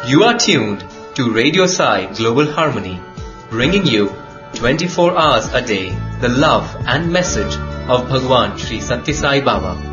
You are tuned to Radio Sai Global Harmony, bringing you 24 hours a day the love and message of Bhagwan Sri Sathya Sai Baba.